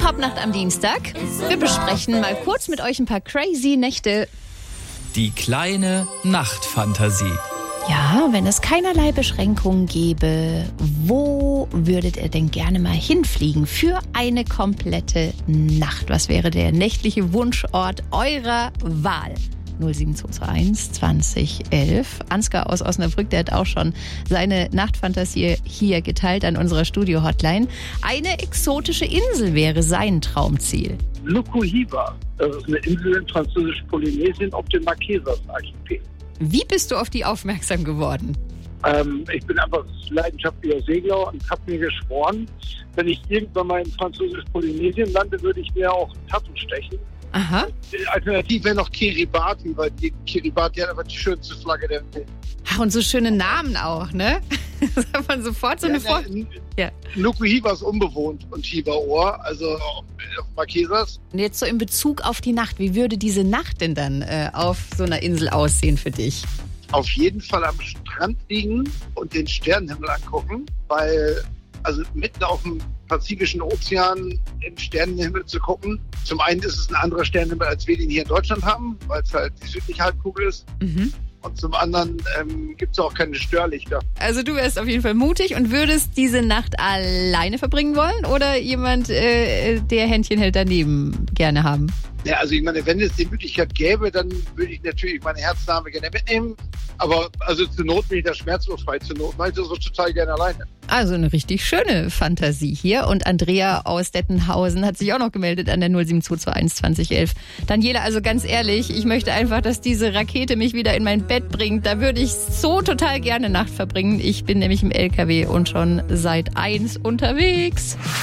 Popnacht am Dienstag. Wir besprechen mal kurz mit euch ein paar crazy Nächte. Die kleine Nachtfantasie. Ja, wenn es keinerlei Beschränkungen gäbe, wo würdet ihr denn gerne mal hinfliegen für eine komplette Nacht? Was wäre der nächtliche Wunschort eurer Wahl? 07221 2011. Ansgar aus Osnabrück, der hat auch schon seine Nachtfantasie hier geteilt an unserer Studio-Hotline. Eine exotische Insel wäre sein Traumziel. Nuku-Hiva, das ist eine Insel in französisch-Polynesien auf dem Marquesas-Archipel. Wie bist du auf die aufmerksam geworden? Ich bin einfach leidenschaftlicher Segler und habe mir geschworen, wenn ich irgendwann mal in französisch-Polynesien lande, würde ich mir auch ein Tattoo stechen. Aha. Die Alternative wäre noch Kiribati, weil die Kiribati hat einfach die schönste Flagge der Welt. Ach, und so schöne Namen auch, ne? Das hat man sofort so eine Ja. Nuku-Hiva ist unbewohnt und Hiva-Ohr, also auf Marquesas. Und jetzt so in Bezug auf die Nacht, wie würde diese Nacht denn dann auf so einer Insel aussehen für dich? Auf jeden Fall am Strand liegen und den Sternenhimmel angucken, weil also mitten auf dem Pazifischen Ozean im Sternenhimmel zu gucken. Zum einen ist es ein anderer Sternenhimmel, als wir den hier in Deutschland haben, weil es halt die südliche Halbkugel ist. Mhm. Und zum anderen gibt es auch keine Störlichter. Also du wärst auf jeden Fall mutig und würdest diese Nacht alleine verbringen wollen oder jemand, der Händchen hält daneben, gerne haben? Ja, also ich meine, wenn es die Möglichkeit gäbe, dann würde ich natürlich meine Herznahme gerne mitnehmen. Aber also zur Not bin ich da schmerzfrei. Zur Not mache ich das so total gerne alleine. Also eine richtig schöne Fantasie hier. Und Andrea aus Dettenhausen hat sich auch noch gemeldet an der 07221 2011. Daniela, also ganz ehrlich, ich möchte einfach, dass diese Rakete mich wieder in mein Bett bringt. Da würde ich so total gerne Nacht verbringen. Ich bin nämlich im LKW und schon seit 1 unterwegs.